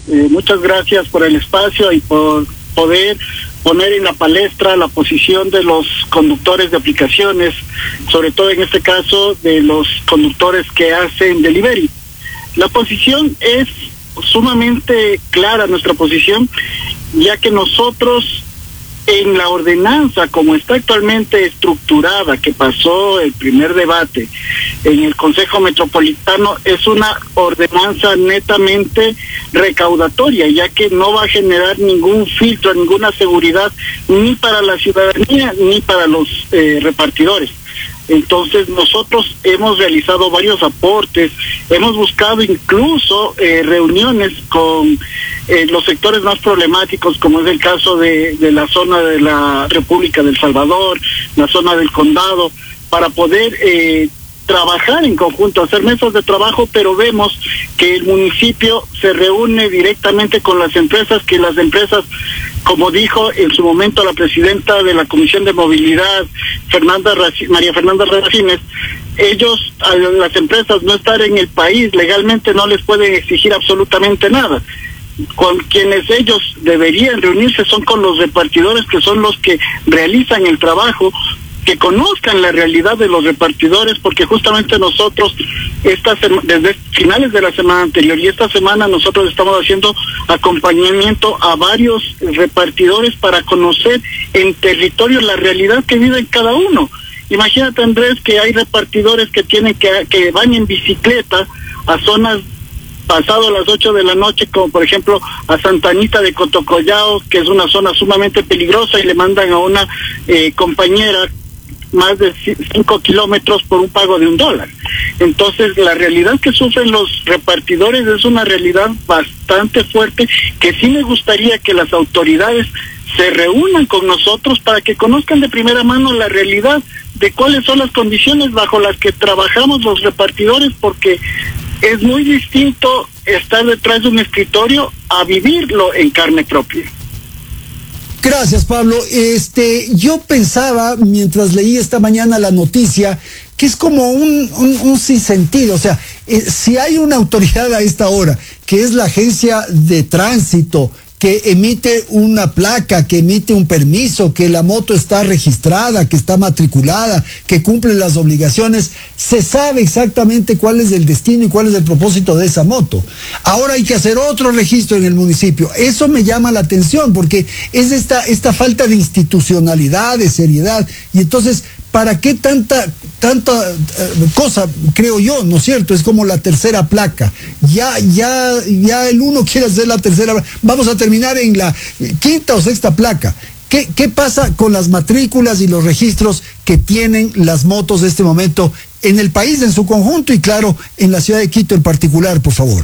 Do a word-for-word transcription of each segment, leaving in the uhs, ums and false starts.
Eh, muchas gracias por el espacio y por poder poner en la palestra la posición de los conductores de aplicaciones, sobre todo en este caso de los conductores que hacen delivery. La posición es sumamente clara, nuestra posición, ya que nosotros en la ordenanza como está actualmente estructurada, que pasó el primer debate en el Consejo Metropolitano, es una ordenanza netamente recaudatoria, ya que no va a generar ningún filtro, ninguna seguridad, ni para la ciudadanía, ni para los eh, repartidores. Entonces nosotros hemos realizado varios aportes, hemos buscado incluso eh, reuniones con eh, los sectores más problemáticos, como es el caso de, de la zona de la República del Salvador, la zona del Condado, para poder eh, trabajar en conjunto, hacer mesas de trabajo, pero vemos que el municipio se reúne directamente con las empresas, que las empresas, como dijo en su momento la presidenta de la Comisión de Movilidad, Fernanda Raci- María Fernanda Racines, ellos, a las empresas no estar en el país legalmente no les pueden exigir absolutamente nada. Con quienes ellos deberían reunirse son con los repartidores, que son los que realizan el trabajo, que conozcan la realidad de los repartidores, porque justamente nosotros esta sema, desde finales de la semana anterior y esta semana nosotros estamos haciendo acompañamiento a varios repartidores para conocer en territorio la realidad que vive cada uno. Imagínate, Andrés, que hay repartidores que tienen que, que van en bicicleta a zonas pasado las ocho de la noche, como por ejemplo a Santa Anita de Cotocollao, que es una zona sumamente peligrosa, y le mandan a una eh, compañera más de cinco kilómetros por un pago de un dólar. Entonces la realidad que sufren los repartidores es una realidad bastante fuerte, que sí me gustaría que las autoridades se reúnan con nosotros para que conozcan de primera mano la realidad de cuáles son las condiciones bajo las que trabajamos los repartidores, porque es muy distinto estar detrás de un escritorio a vivirlo en carne propia. Gracias, Pablo. Este, yo pensaba, mientras leí esta mañana la noticia, que es como un, un, un sinsentido. O sea, eh, si hay una autoridad a esta hora, que es la Agencia de Tránsito, que emite una placa, que emite un permiso, que la moto está registrada, que está matriculada, que cumple las obligaciones, se sabe exactamente cuál es el destino y cuál es el propósito de esa moto. Ahora hay que hacer otro registro en el municipio. Eso me llama la atención, porque es esta, esta falta de institucionalidad, de seriedad, y entonces, ¿para qué tanta tanta uh, cosa, creo yo, ¿no es cierto? Es como la tercera placa. Ya ya ya el uno quiere hacer la tercera. Vamos a terminar en la quinta o sexta placa. ¿Qué, qué pasa con las matrículas y los registros que tienen las motos de este momento en el país en su conjunto y, claro, en la ciudad de Quito en particular, por favor?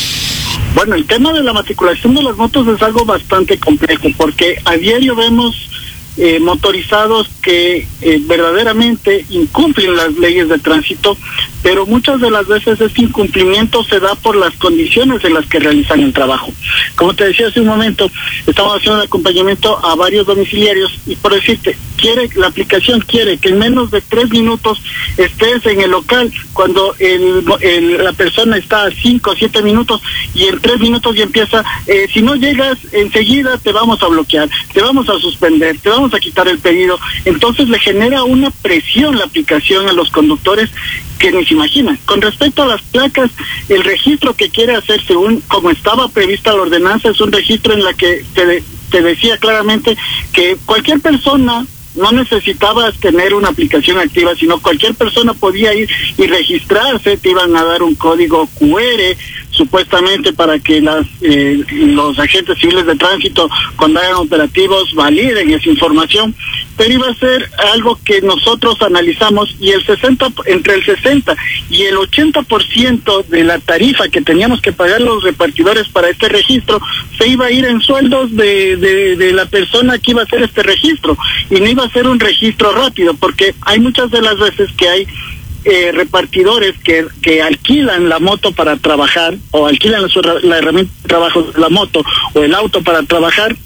Bueno, el tema de la matriculación de las motos es algo bastante complejo, porque a diario vemos Eh, motorizados que eh, verdaderamente incumplen las leyes de tránsito, pero muchas de las veces ese incumplimiento se da por las condiciones en las que realizan el trabajo. Como te decía hace un momento, estamos haciendo un acompañamiento a varios domiciliarios y, por decirte, quiere la aplicación quiere que en menos de tres minutos estés en el local, cuando el, el, la persona está a cinco o siete minutos, y en tres minutos ya empieza, eh, si no llegas enseguida te vamos a bloquear, te vamos a suspender, te vamos a quitar el pedido. Entonces le genera una presión la aplicación a los conductores que ni se imaginan. Con respecto a las placas, el registro que quiere hacer, según como estaba prevista la ordenanza, es un registro en la que te, te decía claramente que cualquier persona no necesitabas tener una aplicación activa, sino cualquier persona podía ir y registrarse. Te iban a dar un código cu erre supuestamente para que las eh, los agentes civiles de tránsito, cuando hagan operativos, validen esa información, pero iba a ser algo que nosotros analizamos, y el sesenta, entre el sesenta y el ochenta por ciento de la tarifa que teníamos que pagar los repartidores para este registro se iba a ir en sueldos de, de, de la persona que iba a hacer este registro, y no iba a ser un registro rápido, porque hay muchas de las veces que hay Eh, repartidores que, que alquilan la moto para trabajar, o alquilan la, la herramienta de trabajo, la moto o el auto para trabajar,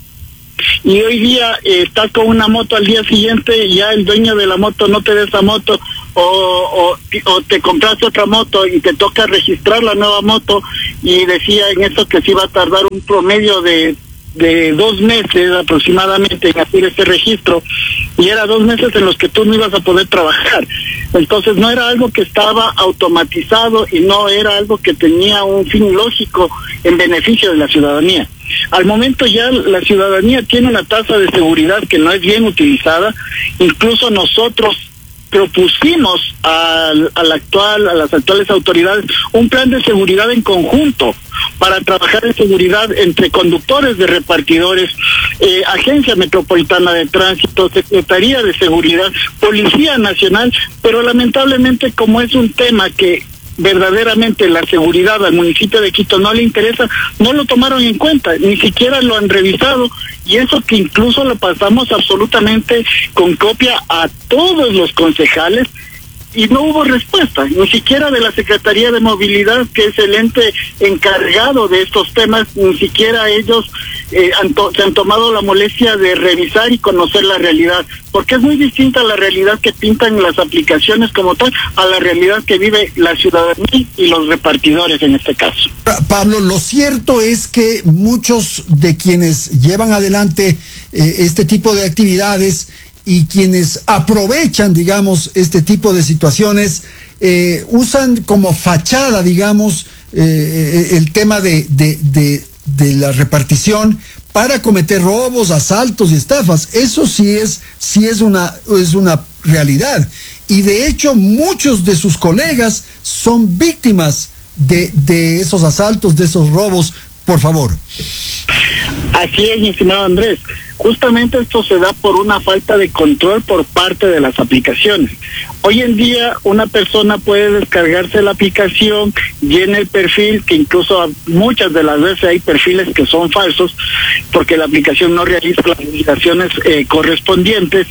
y hoy día eh, estás con una moto, al día siguiente ya el dueño de la moto no te da esa moto, o, o, o te compraste otra moto y te toca registrar la nueva moto, y decía en esto que se iba a tardar un promedio de de dos meses aproximadamente en hacer este registro, y era dos meses en los que tú no ibas a poder trabajar. Entonces no era algo que estaba automatizado y no era algo que tenía un fin lógico en beneficio de la ciudadanía. Al momento ya la ciudadanía tiene una tasa de seguridad que no es bien utilizada. Incluso nosotros propusimos al, al actual, a las actuales autoridades un plan de seguridad en conjunto para trabajar en seguridad entre conductores de repartidores, eh, Agencia Metropolitana de Tránsito, Secretaría de Seguridad, Policía Nacional, pero lamentablemente como es un tema que verdaderamente la seguridad al municipio de Quito no le interesa, no lo tomaron en cuenta, ni siquiera lo han revisado, y eso que incluso lo pasamos absolutamente con copia a todos los concejales, y no hubo respuesta, ni siquiera de la Secretaría de Movilidad, que es el ente encargado de estos temas, ni siquiera ellos eh, han to- se han tomado la molestia de revisar y conocer la realidad, porque es muy distinta la realidad que pintan las aplicaciones como tal a la realidad que vive la ciudadanía y los repartidores en este caso. Pablo, lo cierto es que muchos de quienes llevan adelante eh, este tipo de actividades y quienes aprovechan, digamos, este tipo de situaciones, eh, usan como fachada, digamos, eh, el tema de, de, de, de la repartición para cometer robos, asaltos y estafas. Eso sí es, sí es una, es una realidad. Y de hecho, muchos de sus colegas son víctimas de, de esos asaltos, de esos robos. Por favor. Así es, mi estimado Andrés. Justamente esto se da por una falta de control por parte de las aplicaciones. Hoy en día una persona puede descargarse la aplicación, llena el perfil, que incluso muchas de las veces hay perfiles que son falsos, porque la aplicación no realiza las indicaciones eh, correspondientes,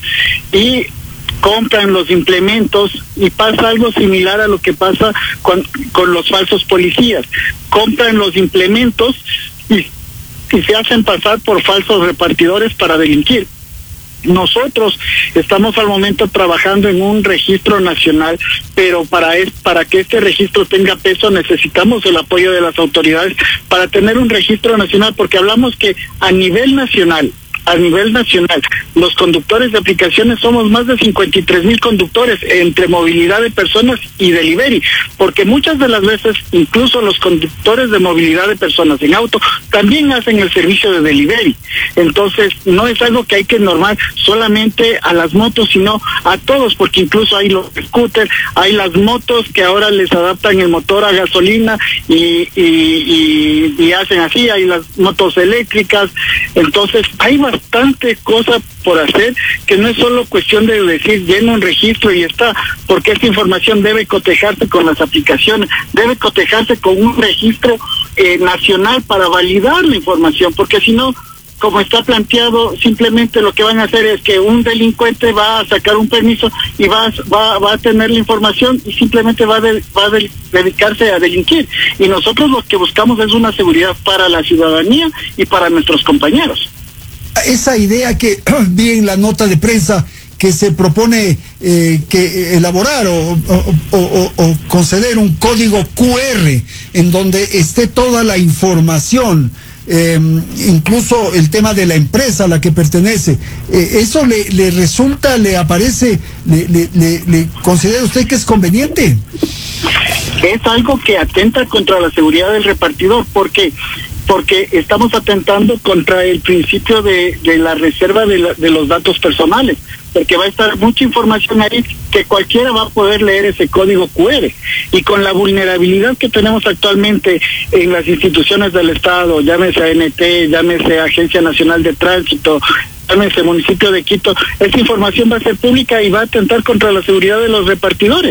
y compran los implementos, y pasa algo similar a lo que pasa con, con los falsos policías. Compran los implementos y y se hacen pasar por falsos repartidores para delinquir. Nosotros estamos al momento trabajando en un registro nacional, pero para es, para que este registro tenga peso necesitamos el apoyo de las autoridades para tener un registro nacional, porque hablamos que a nivel nacional, a nivel nacional, los conductores de aplicaciones somos más de cincuenta y tres mil conductores entre movilidad de personas y delivery, porque muchas de las veces incluso los conductores de movilidad de personas en auto también hacen el servicio de delivery. Entonces no es algo que hay que normar solamente a las motos, sino a todos, porque incluso hay los scooters, hay las motos que ahora les adaptan el motor a gasolina y, y, y, y hacen así, hay las motos eléctricas. Entonces hay bastante cosa por hacer, que no es solo cuestión de decir lleno un registro y está, porque esta información debe cotejarse con las aplicaciones, debe cotejarse con un registro eh, nacional para validar la información, porque si no, como está planteado, simplemente lo que van a hacer es que un delincuente va a sacar un permiso y va, va, va a tener la información y simplemente va, de, va a de, dedicarse a delinquir. Y nosotros lo que buscamos es una seguridad para la ciudadanía y para nuestros compañeros. Esa idea que vi en la nota de prensa que se propone eh, que elaborar o, o, o, o conceder un código cu erre en donde esté toda la información, eh, incluso el tema de la empresa a la que pertenece, eh, ¿eso le, le resulta, le aparece, le, le, le, le considera usted que es conveniente? Es algo que atenta contra la seguridad del repartidor, porque porque estamos atentando contra el principio de, de la reserva de, la, de los datos personales, porque va a estar mucha información ahí que cualquiera va a poder leer ese código cu erre, y con la vulnerabilidad que tenemos actualmente en las instituciones del Estado, llámese A N T, llámese Agencia Nacional de Tránsito, llámese Municipio de Quito, esta información va a ser pública y va a atentar contra la seguridad de los repartidores.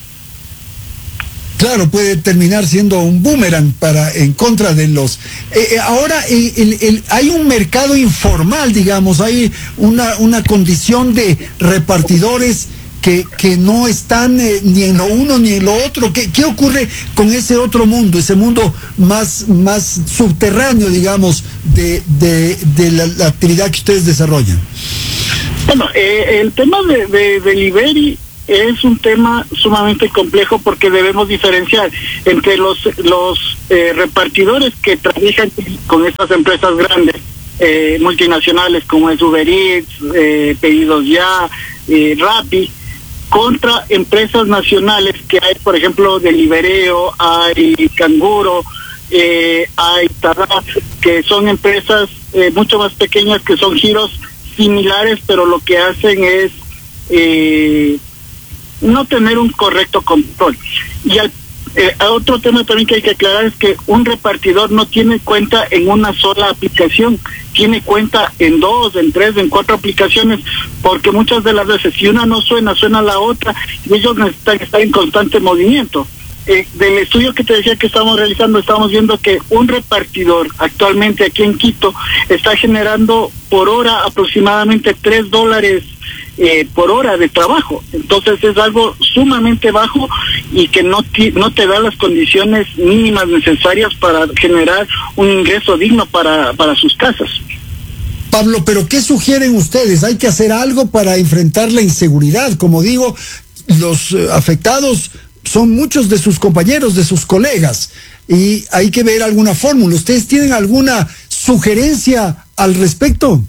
Claro, puede terminar siendo un boomerang para en contra de los... Eh, ahora el, el, el, hay un mercado informal, digamos, hay una, una condición de repartidores que, que no están eh, ni en lo uno ni en lo otro. ¿Qué, qué ocurre con ese otro mundo, ese mundo más, más subterráneo, digamos, de, de, de la, la actividad que ustedes desarrollan? Bueno, eh, el tema de, de delivery es un tema sumamente complejo porque debemos diferenciar entre los los eh, repartidores que trabajan con estas empresas grandes, eh, multinacionales como es Uber Eats, eh, Pedidos Ya, eh, Rappi, contra empresas nacionales que hay, por ejemplo, Delivereo, hay Canguro, eh, hay Tadá, que son empresas eh, mucho más pequeñas, que son giros similares, pero lo que hacen es eh, no tener un correcto control. Y al, eh, otro tema también que hay que aclarar es que un repartidor no tiene cuenta en una sola aplicación, tiene cuenta en dos, en tres, en cuatro aplicaciones, porque muchas de las veces si una no suena, suena la otra, y ellos necesitan estar en constante movimiento. Eh, del estudio que te decía que estamos realizando, estamos viendo que un repartidor actualmente aquí en Quito está generando por hora aproximadamente tres dólares eh, por hora de trabajo. Entonces es algo sumamente bajo y que no, ti, no te da las condiciones mínimas necesarias para generar un ingreso digno para, para sus casas. Pablo, pero ¿qué sugieren ustedes? ¿Hay que hacer algo para enfrentar la inseguridad? Como digo, los eh, afectados son muchos de sus compañeros, de sus colegas, y hay que ver alguna fórmula. ¿Ustedes tienen alguna sugerencia al respecto?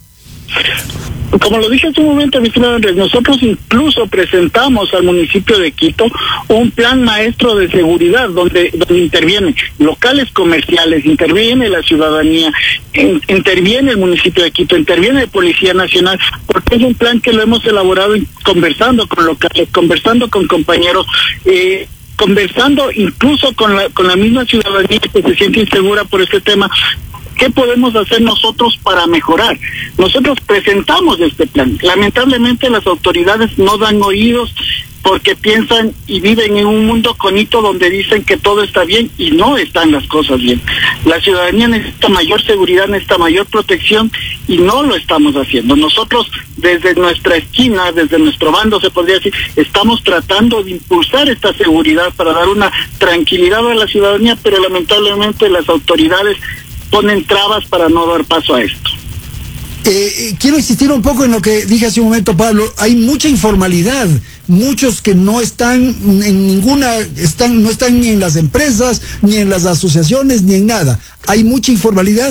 Como lo dije hace un momento, mi estimado Andrés, nosotros incluso presentamos al municipio de Quito un plan maestro de seguridad donde, donde intervienen locales comerciales, interviene la ciudadanía, in, interviene el municipio de Quito, interviene la Policía Nacional, porque es un plan que lo hemos elaborado conversando con locales, conversando con compañeros, eh, conversando incluso con la, con la misma ciudadanía que se siente insegura por este tema. ¿Qué podemos hacer nosotros para mejorar? Nosotros presentamos este plan. Lamentablemente las autoridades no dan oídos porque piensan y viven en un mundo conito donde dicen que todo está bien y no están las cosas bien. La ciudadanía necesita mayor seguridad, necesita mayor protección y no lo estamos haciendo. Nosotros desde nuestra esquina, desde nuestro bando se podría decir, estamos tratando de impulsar esta seguridad para dar una tranquilidad a la ciudadanía, pero lamentablemente las autoridades ponen trabas para no dar paso a esto. Eh, quiero insistir un poco en lo que dije hace un momento, Pablo. Hay mucha informalidad, muchos que no están en ninguna, están, no están ni en las empresas, ni en las asociaciones, ni en nada. Hay mucha informalidad.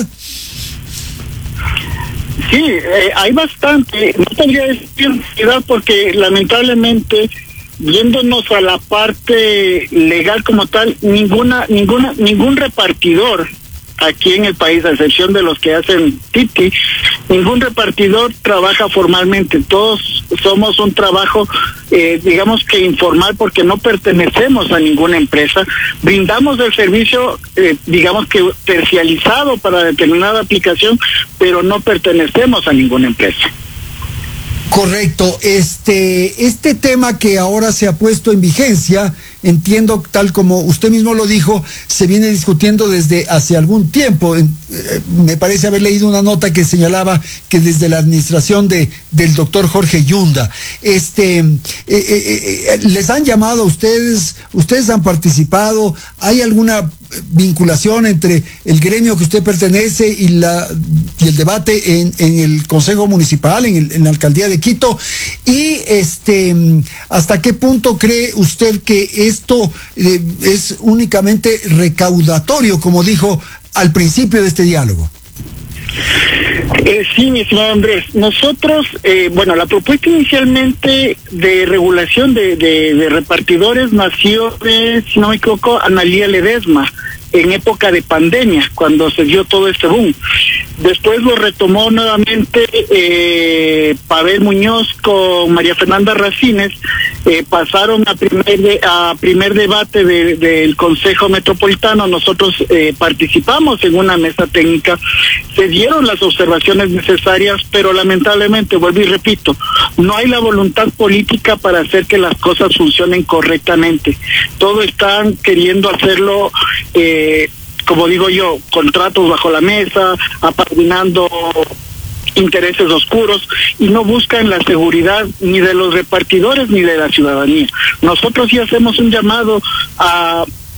Sí, eh, hay bastante. No podría decir informalidad porque lamentablemente, viéndonos a la parte legal como tal, ninguna, ninguna, ningún repartidor aquí en el país, a excepción de los que hacen Titi, ningún repartidor trabaja formalmente. Todos somos un trabajo, eh, digamos que informal, porque no pertenecemos a ninguna empresa. Brindamos el servicio, eh, digamos que tercializado para determinada aplicación, pero no pertenecemos a ninguna empresa. Correcto. Este, este tema que ahora se ha puesto en vigencia, entiendo, tal como usted mismo lo dijo, se viene discutiendo desde hace algún tiempo. Eh, me parece haber leído una nota que señalaba que desde la administración de del doctor Jorge Yunda. Este, eh, eh, eh, les han llamado a ustedes, ustedes han participado, ¿hay alguna vinculación entre el gremio que usted pertenece y la y el debate en, en el Consejo Municipal, en, el, en la Alcaldía de Quito? Y este, ¿hasta qué punto cree usted que esto eh, es únicamente recaudatorio, como dijo al principio de este diálogo? Eh, sí, mi estimado Andrés, nosotros, eh, bueno, la propuesta inicialmente de regulación de, de, de repartidores nació de, si no me equivoco, Analía Ledesma, en época de pandemia, cuando se dio todo este boom. Después lo retomó nuevamente eh, Pavel Muñoz con María Fernanda Racines, eh, pasaron a primer de, a primer debate de, del Consejo Metropolitano. Nosotros eh, participamos en una mesa técnica, se dieron las observaciones necesarias, pero lamentablemente, vuelvo y repito, no hay la voluntad política para hacer que las cosas funcionen correctamente. Todos están queriendo hacerlo eh, como digo yo, contratos bajo la mesa, apadrinando intereses oscuros, y no buscan la seguridad ni de los repartidores ni de la ciudadanía. Nosotros sí hacemos un llamado a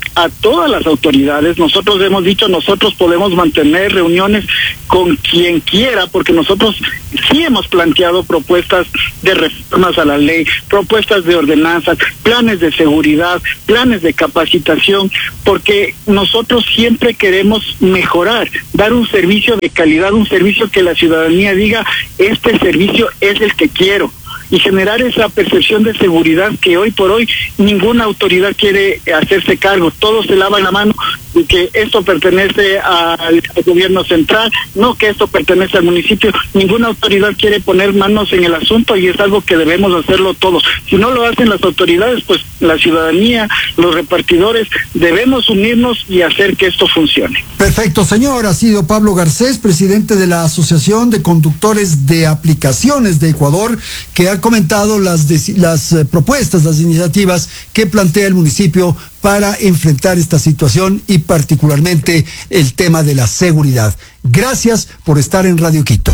a todas las autoridades. Nosotros hemos dicho, nosotros podemos mantener reuniones con quien quiera, porque nosotros sí hemos planteado propuestas de reformas a la ley, propuestas de ordenanzas, planes de seguridad, planes de capacitación, porque nosotros siempre queremos mejorar, dar un servicio de calidad, un servicio que la ciudadanía diga, este servicio es el que quiero, y generar esa percepción de seguridad que hoy por hoy ninguna autoridad quiere hacerse cargo. Todos se lavan la mano y que esto pertenece al, al gobierno central, no que esto pertenece al municipio. Ninguna autoridad quiere poner manos en el asunto y es algo que debemos hacerlo todos. Si no lo hacen las autoridades, pues la ciudadanía, los repartidores, debemos unirnos y hacer que esto funcione. Perfecto, señor. Ha sido Pablo Garcés, presidente de la Asociación de Conductores de Aplicaciones de Ecuador, que ha comentado las, las eh, propuestas, las iniciativas que plantea el municipio para enfrentar esta situación y particularmente el tema de la seguridad. Gracias por estar en Radio Quito.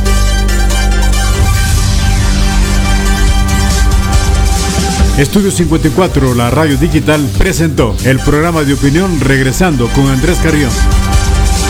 Estudio cincuenta y cuatro, la radio digital, presentó el programa de opinión Regresando con Andrés Carrión.